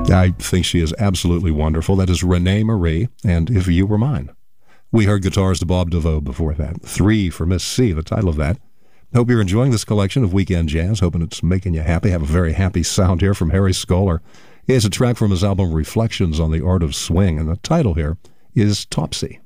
I think she is absolutely wonderful. That is Renee Marie, and If You Were Mine. We heard guitars to Bob DeVoe before that. 3 for Miss C, the title of that. Hope you're enjoying this collection of weekend jazz. Hoping it's making you happy. Have a very happy sound here from Harry Scolar. He has a track from his album Reflections on the Art of Swing, and the title here is Topsy.